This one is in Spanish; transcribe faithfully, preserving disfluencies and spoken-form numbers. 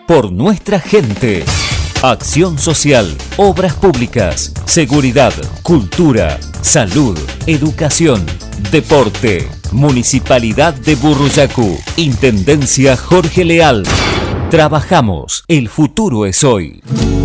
por nuestra gente. Acción social, obras públicas, seguridad, cultura, salud, educación, deporte. Municipalidad de Burruyacu. Intendencia Jorge Leal. Trabajamos, el futuro es hoy.